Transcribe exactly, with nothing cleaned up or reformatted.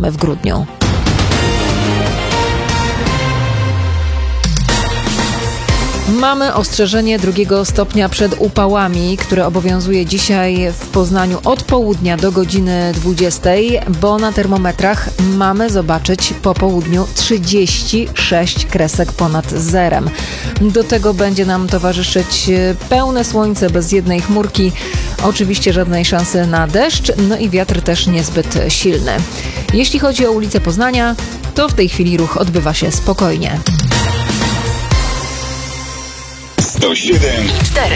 mamy w grudniu. Mamy ostrzeżenie drugiego stopnia przed upałami, które obowiązuje dzisiaj w Poznaniu od południa do godziny dwudziestej, bo na termometrach mamy zobaczyć po południu trzydzieści sześć kresek ponad zerem. Do tego będzie nam towarzyszyć pełne słońce bez jednej chmurki, oczywiście żadnej szansy na deszcz, no i wiatr też niezbyt silny. Jeśli chodzi o ulicę Poznania, to w tej chwili ruch odbywa się spokojnie. sto siedem i cztery.